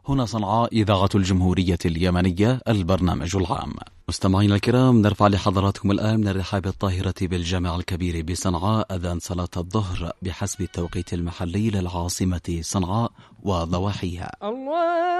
هنا صنعاء إذاعة الجمهورية اليمنية البرنامج العام. مستمعينا الكرام، نرفع لحضراتكم الآن من الرحاب الطاهرة بالجامع الكبير بصنعاء أذان صلاة الظهر بحسب التوقيت المحلي للعاصمة صنعاء وضواحيها.